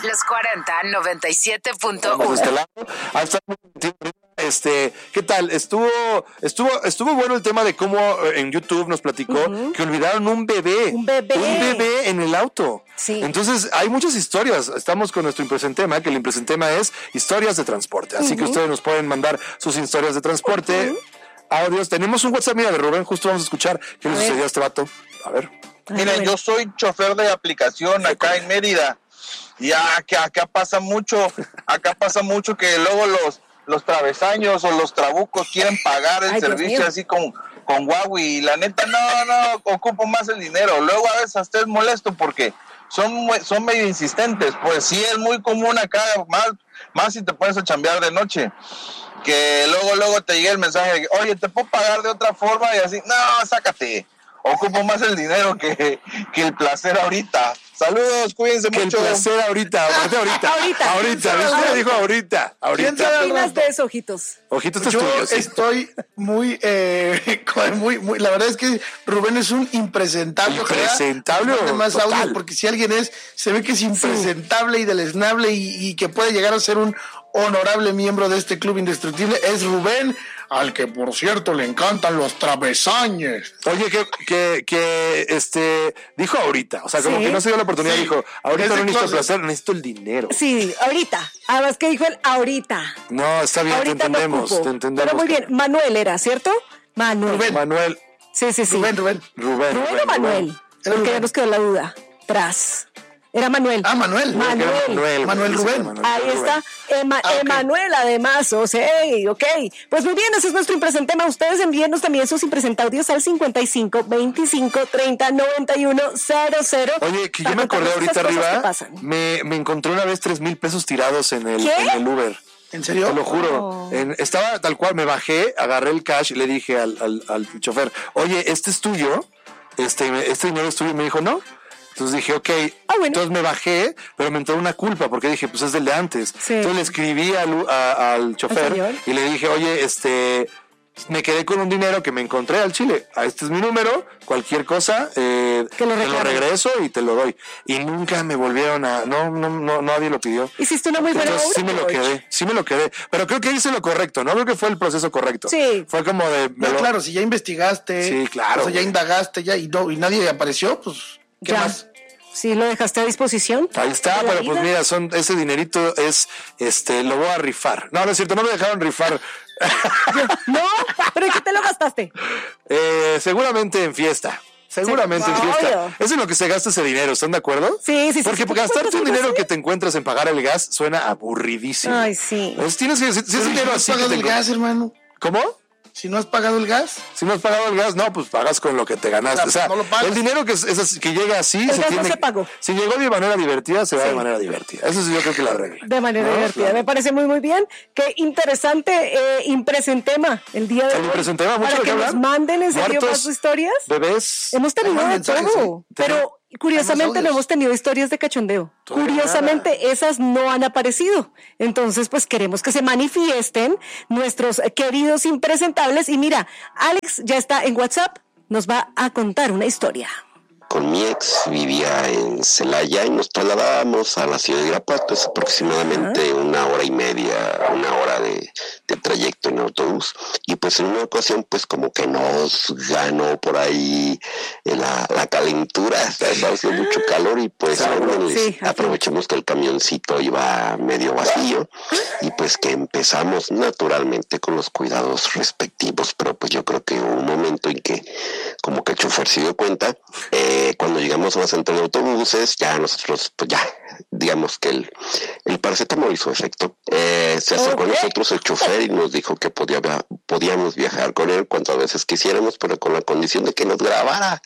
Los 40, 97.1. De este lado. ¿Qué tal? Estuvo bueno el tema de cómo en YouTube nos platicó que olvidaron un bebé en el auto. Sí. Entonces hay muchas historias. Estamos con nuestro impresentema, que el impresentema es historias de transporte. Así que ustedes nos pueden mandar sus historias de transporte. Audios. Tenemos un WhatsApp, mira, de Rubén, justo vamos a escuchar qué le sucedió a este vato. A ver. Miren, yo soy chofer de aplicación acá en Mérida. Y acá pasa mucho que luego los travesaños o los trabucos quieren pagar el servicio así con Huawei. Y la neta, no, ocupo más el dinero. Luego a veces hasta es molesto porque son medio insistentes. Pues sí, es muy común acá, más si te pones a chambear de noche, que luego te llega el mensaje de, oye, ¿te puedo pagar de otra forma? Y así, no, sácate. Ocupo más el dinero que el placer ahorita. Saludos, cuídense que mucho. El placer ahorita. ¿Viste? Dijo ahorita. ¿Qué opinas de eso, Ojitos? Ojitos, estás yo tuyo, sí. Estoy muy, la verdad es que Rubén es un impresentable. Impresentable. Más audio, porque si alguien se ve que es impresentable y deleznable y que puede llegar a ser un honorable miembro de este club indestructible, es Rubén, al que por cierto le encantan los travesaños. Oye, que dijo ahorita, o sea, como que no se dio la oportunidad, dijo, ahorita no necesito el placer, necesito el dinero. Sí, ahorita. Además que dijo el ahorita. No, está bien, ahorita te entendemos. Pero muy bien, Manuel era, ¿cierto? Manuel. Sí. Rubén o Manuel. Porque ya nos quedó la duda. Era Manuel. Manuel Rubén. Ahí está. Emanuel, además. O sea, ok. Pues muy bien, ese es nuestro impresentema. Ustedes envíenos también sus impresentaudios al 55 25 30 91 00. Oye, que yo me acordé ahorita arriba. Me encontré una vez 3,000 pesos tirados en el Uber. ¿En serio? Te lo juro. Estaba tal cual, me bajé, agarré el cash y le dije al chofer, oye, ¿este es tuyo? ¿Este dinero es tuyo? Y me dijo, no. Entonces dije, ok, entonces me bajé, pero me entró una culpa porque dije, pues es del de antes. Sí. Entonces le escribí al chofer y le dije, oye, me quedé con un dinero que me encontré al Chile. Este es mi número, cualquier cosa, te lo regreso y te lo doy. Y nunca me volvieron no, nadie lo pidió. Hiciste una muy buena obra. Sí me lo quedé. Pero creo que hice lo correcto, ¿no? Creo que fue el proceso correcto. Sí. Fue como de... Claro, si ya investigaste. Sí, claro. O sea, ya indagaste y nadie apareció, pues, ¿qué más? Sí, lo dejaste a disposición. Ahí está, pero pues mira, ese dinerito es, lo voy a rifar. No, no es cierto, no me dejaron rifar. No, pero ¿en qué te lo gastaste? Seguramente en fiesta. Seguramente en fiesta. Obvio. Eso es lo que se gasta ese dinero, ¿están de acuerdo? Sí. Porque gastarte un dinero que te encuentras en pagar el gas suena aburridísimo. Ay, sí. Pues tienes que, si es dinero así. ¿Has pagado el gas, hermano? ¿Cómo? Si no has pagado el gas. Si no has pagado el gas, no, pues pagas con lo que te ganaste. O sea, no lo pagas. El dinero que llega así, el gas no se pagó. Si llegó de manera divertida, se va de manera divertida. Eso sí, yo creo que la regla. De manera divertida. Claro. Me parece muy, muy bien. Qué interesante impresentema el día de hoy. Impresentema, mucho para que nos manden en serio más historias. Bebés. Hemos tenido de todo, pero curiosamente no hemos tenido historias de cachondeo. Curiosamente, esas no han aparecido. Entonces, pues queremos que se manifiesten nuestros queridos impresentables. Y mira, Alex ya está en WhatsApp, nos va a contar una historia. Con mi ex vivía en Celaya y nos trasladábamos a la ciudad de Irapuato, es aproximadamente 1 hora y media, 1 hora de trayecto en autobús. Y pues en una ocasión pues como que nos ganó por ahí la calentura, estaba haciendo mucho calor y pues aprovechamos que el camioncito iba medio vacío y pues que empezamos naturalmente con los cuidados respectivos, pero pues yo creo que hubo un momento en que como que el chofer se dio cuenta. Cuando llegamos a la central de autobuses, ya nosotros, pues ya, digamos que el paracetamol hizo efecto. Se acercó a nosotros el chofer y nos dijo que podíamos viajar con él cuantas veces quisiéramos, pero con la condición de que nos grabara.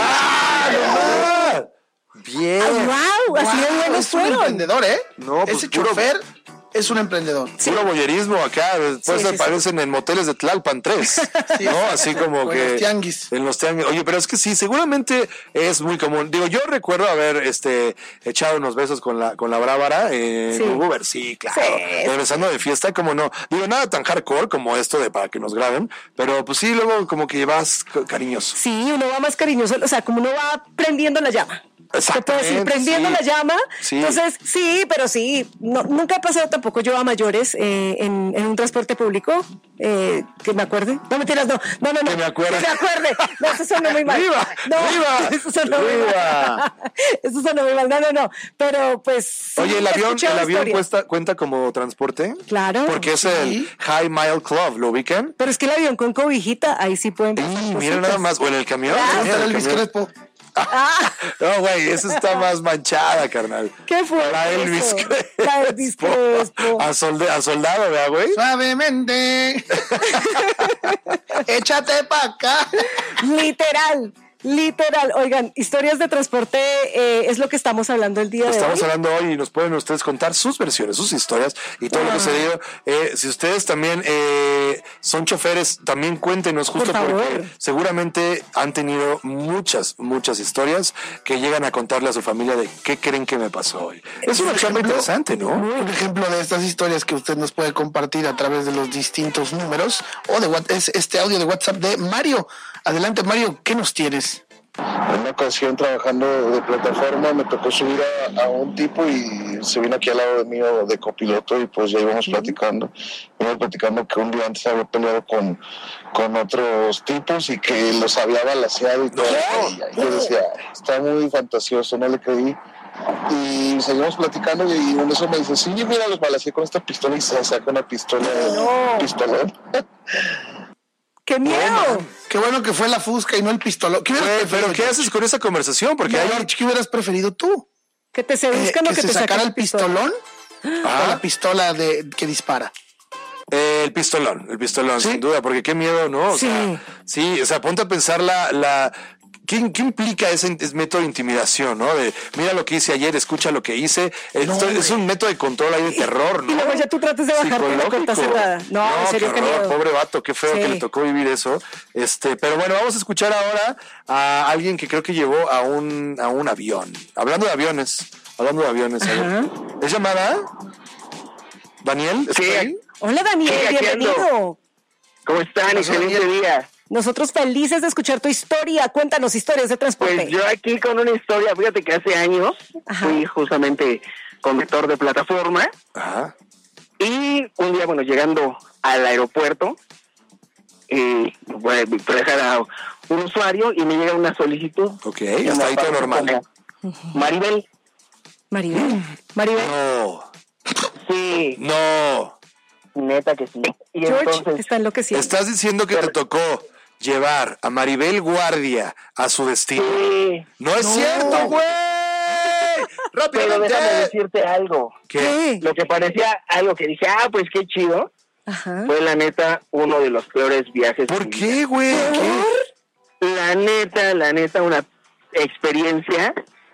Bien. ¡Wow! Así de buenos fueron. Es un emprendedor, ¿eh? No, pues ese chofer es un emprendedor. Puro boyerismo acá. Después aparecen en moteles de Tlalpan 3. ¿No? Así como que. En los tianguis. En los tianguis. Oye, pero es que sí, seguramente es muy común. Digo, yo recuerdo haber echado unos besos con la Brábara en Uber. Sí, claro. Regresando de fiesta, como no. Digo, nada tan hardcore como esto de para que nos graben. Pero pues sí, luego como que vas cariñoso. Sí, uno va más cariñoso. O sea, como uno va prendiendo la llama. Te puedes ir prendiendo la llama. Sí. Entonces, sí, pero sí. No, nunca he pasado tampoco yo a mayores en un transporte público. Que me acuerde. No, mentiras, no. Que me acuerde. Que me acuerde. No, eso sonó muy mal. ¡Viva! No, ¡Viva! Eso sonó muy mal. Eso sonó muy mal. No. Pero pues. Oye, ¿el avión historias. cuenta como transporte? Claro. Porque es el High Mile Club, ¿lo ubican? Pero es que el avión con cobijita, ahí sí pueden pasar Mira cositas. nada más. O en el camión. Claro. Mira, Está el Elvis camión. Crespo. No, güey, esa está más manchada, carnal. ¿Qué fue? La Elvis eso? Crespo. La Elvis Crespo. A soldado, ¿verdad, güey? Suavemente. Échate pa' acá. Literal. Oigan, historias de transporte es lo que estamos hablando el día de hoy. Estamos hablando hoy y nos pueden ustedes contar sus versiones, sus historias y todo lo que sucedió. Si ustedes también son choferes, también cuéntenos, justo Por favor. porque seguramente han tenido muchas historias que llegan a contarle a su familia de qué creen que me pasó hoy. Es una chamba interesante, ¿no? Un ejemplo de estas historias que usted nos puede compartir a través de los distintos números o es este audio de WhatsApp de Mario. Adelante, Mario, ¿qué nos tienes? En una ocasión trabajando de plataforma me tocó subir a un tipo y se vino aquí al lado de mí de copiloto y pues ya íbamos platicando que un día antes había peleado con otros tipos y que los había balaceado y todo. Y yo decía, está muy fantasioso, no le creí. Y seguimos platicando y en eso me dice, sí, mira, los balaceé con esta pistola y se saca una pistola, pistolón. ¡Qué miedo! Qué bueno que fue la fusca y no el pistolón. Pero ¿qué haces con esa conversación? Porque hay... ¿Qué hubieras preferido tú? Que te seduzcan o que se te sacara saquen el pistolón o la pistola que dispara. El pistolón, ¿Sí? sin duda, porque qué miedo, ¿no? O sea, sí, o sea, ponte a pensar ¿Qué implica ese método de intimidación, no? De mira lo que hice ayer, escucha lo que hice. Es un método de control ahí de terror, ¿no? Y luego ya tú tratas de bajarte la cuenta cerrada. No, en serio, qué horror, miedo. pobre vato, qué feo Sí. que le tocó vivir eso. Pero bueno, vamos a escuchar ahora a alguien que creo que llevó a un avión. Hablando de aviones. ¿Es llamada? ¿Daniel? ¿Estás ahí? Hola, Daniel, Sí, aquí bienvenido. ando. ¿Cómo están? Excelente día. Nosotros felices de escuchar tu historia. Cuéntanos historias de transporte. Pues yo aquí con una historia, fíjate que hace años fui justamente conductor de plataforma y un día, llegando al aeropuerto, voy a dejar a un usuario y me llega una solicitud. Ok, hasta ahí todo normal. Maribel. Maribel. No. Sí. No. Neta que sí. Y George entonces, está enloqueciendo. ¿Estás diciendo que te tocó llevar a Maribel Guardia a su destino? sí. ¡No es cierto, güey! Pero ¡Rápidamente! déjame decirte algo. ¿Qué? Lo que parecía algo que dije, pues qué chido, Ajá. fue la neta uno de los peores viajes. de ¿Por mi qué, güey? ¿Qué? La neta, una experiencia,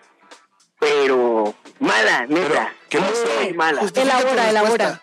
pero mala, neta. ¿qué pasó? Muy mala. Elabora.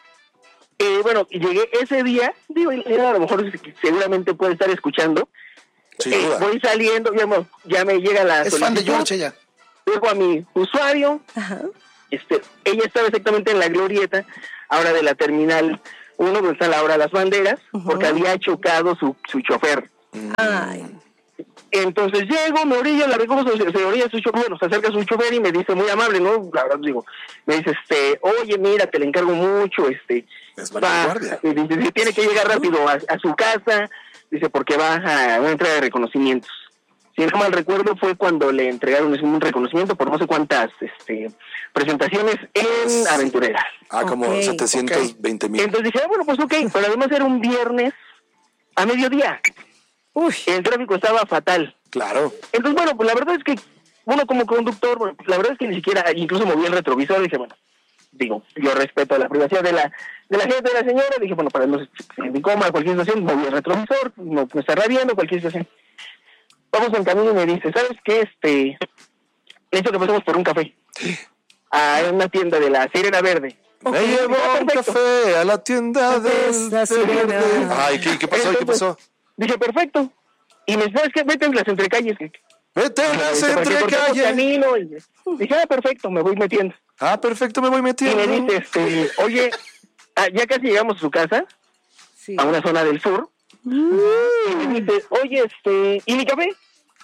Y llegué ese día, a lo mejor seguramente puede estar escuchando. Sin duda. Voy saliendo, ya me llega la Es fan de solicitud, George ella. llego a mi usuario, Ajá. ella estaba exactamente en la glorieta, ahora de la terminal 1, donde está la hora de las banderas, porque había chocado su chofer. Ay. Entonces llego, me orillo, la veo cómo se orilla su chofer, se acerca su chofer y me dice, muy amable, ¿no? La verdad, me dice, oye, mira, te le encargo mucho, Es Maribel Guardia. y dice, tiene que llegar rápido a su casa, dice, porque va a una entrega de reconocimientos. Si no mal recuerdo, fue cuando le entregaron un reconocimiento por no sé cuántas presentaciones en Aventurera. Como Ok. 720,000. Entonces dije, pues ok, pero además era un viernes a mediodía. Uy. El tráfico estaba fatal. Claro. Entonces, pues la verdad es que uno como conductor, la verdad es que ni siquiera, incluso moví el retrovisor, dije, yo respeto la privacidad de la gente, de la señora, dije, para no ser incómoda cualquier situación, moví el retrovisor, no está rabiando cualquier situación. Vamos en camino y me dice, ¿sabes qué? Necesito que pasemos por un café. A una tienda de la Sirena Verde. Me llevó un café a la tienda de La Sirena. Ay, ¿qué pasó? ¿Qué pasó? Dije, perfecto. Y me dice, ¿sabes qué? Vete en las entrecalles. Vete en las Porque entrecalles. camino. Y dije, perfecto, me voy metiendo. Perfecto, me voy Y metiendo. me dice, oye, ya casi llegamos a su casa, Sí. a una zona del sur. Y me dice, oye, ¿y mi café?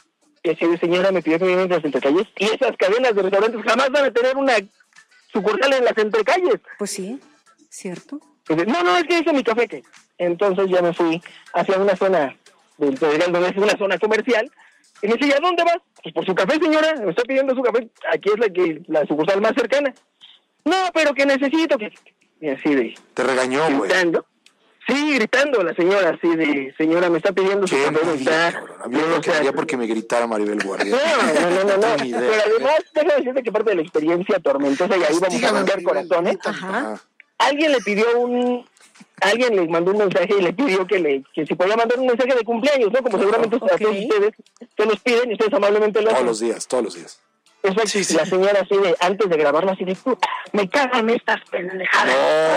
y así de señora me pidió que viviera en las entrecalles, y esas cadenas de restaurantes jamás van a tener una sucursal en las entrecalles. Pues sí, cierto. No, es que hice mi café, que entonces ya me fui hacia una zona del Pedregal, donde es una zona comercial, y me dice, ¿y a dónde vas? Pues por su café, señora, me está pidiendo su café, aquí es la sucursal más cercana. No, pero que necesito que... Y así de... Te regañó, güey. Sí, gritando la señora, así de, señora, me está pidiendo su café, me está... A mí no lo quería porque me gritara Maribel Guardia. No. Pero además, déjame decirte que parte de la experiencia tormentosa, y ahí vamos a cambiar corazones. Ajá. Alguien le mandó un mensaje y le pidió que si podía mandar un mensaje de cumpleaños, ¿no? Como seguramente ustedes se los piden y ustedes amablemente lo hacen. Todos los días. Exacto, sí. La señora así de, antes de grabarlo, así de, puta, me cagan estas pendejadas.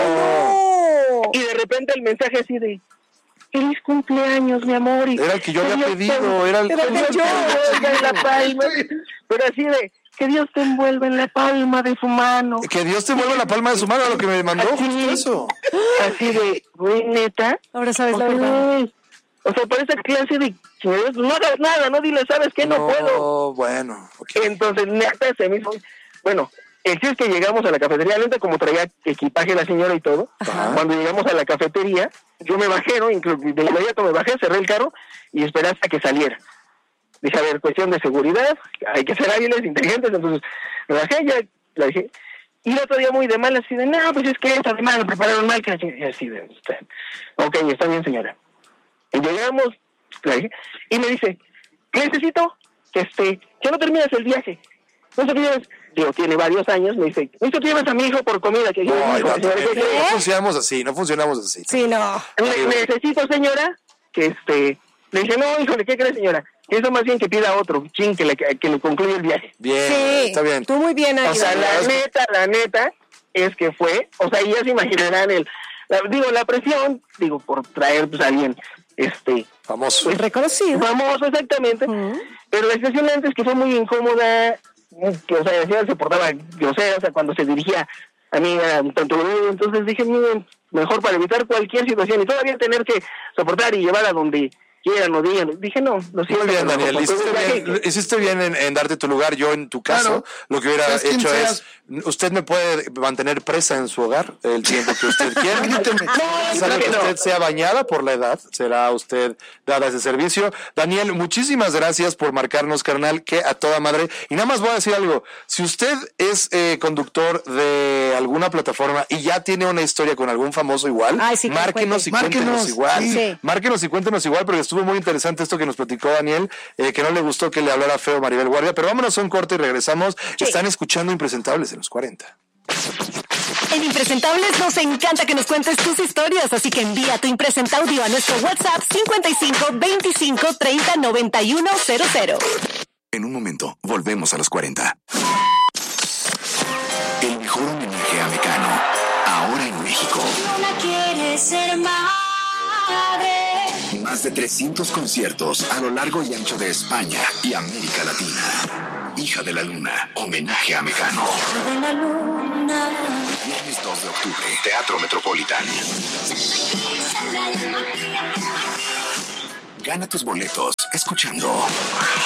No. Y de repente el mensaje así de, feliz cumpleaños, mi amor. Y era el que yo había pedido, era el que yo en la palma. Pero así de, que Dios te envuelva en la palma de su mano. Que Dios te envuelva en la palma de su mano, lo que me mandó, justo eso. Así de, güey, neta. Ahora sabes la verdad. O sea, por esa clase de chingaderas, no hagas nada, no dile, ¿sabes qué? No puedo. Bueno. Okay. Entonces, neta, se me hizo... Bueno, el chiste es que llegamos a la cafetería, neta, como traía equipaje la señora y todo. Ajá. Cuando llegamos a la cafetería, yo me bajé, ¿no? Incluso de inmediato me bajé, cerré el carro y esperé hasta que saliera. Dije, a ver, cuestión de seguridad, hay que ser hábiles, inteligentes, entonces me bajé, ya la dije... Y el otro día muy de mal, así de, no, pues es que esta semana lo prepararon mal, que así de... Ok, está bien, señora. Y llegamos, y me dice, necesito que no termines el viaje. No se lleves, digo, tiene varios años, me dice, necesito que lleves a mi hijo por comida. Que no funcionamos así. Sí, no. Necesito, señora, que le dije, no, híjole, ¿qué crees, señora? Eso más bien que pida otro, que le concluya el viaje. Bien, sí, está bien. Tú muy bien, o sea, la neta, es que fue, o sea, y ya se imaginarán la presión, por traer pues a alguien, famoso. Pues, reconocido. Famoso, exactamente. Pero la situación antes que fue muy incómoda, que, o sea, la señora se portaba grosera, o sea, cuando se dirigía a mí, entonces dije, miren, mejor para evitar cualquier situación y todavía tener que soportar y llevar a donde quieran o digan. Dije, no, lo siento. Muy bien, Daniel, hiciste bien en darte tu lugar. Yo, en tu caso, lo que hubiera hecho es, usted me puede mantener presa en su hogar el tiempo que usted quiera. Sabe que usted sea bañada por la edad, será usted dada ese servicio. Daniel, muchísimas gracias por marcarnos, carnal, que a toda madre. Y nada más voy a decir algo, si usted es conductor de alguna plataforma y ya tiene una historia con algún famoso igual, márquenos y cuéntenos igual. Sí. Márquenos y cuéntenos igual, porque estuvo muy interesante esto que nos platicó Daniel, que no le gustó que le hablara feo Maribel Guardia, pero vámonos a un corte y regresamos. Sí. Están escuchando Impresentables en los 40. En Impresentables nos encanta que nos cuentes tus historias, así que envía tu impresentaudio a nuestro WhatsApp 55 25 30 91 00. En un momento, volvemos a los 40. El mejor homenaje a Mecano, ahora en México. No la quieres ser madre. Más de 300 conciertos a lo largo y ancho de España y América Latina. Hija de la Luna, homenaje a Mecano. Hija de la Luna. Viernes 2 de octubre, Teatro Metropolitán. Gana tus boletos escuchando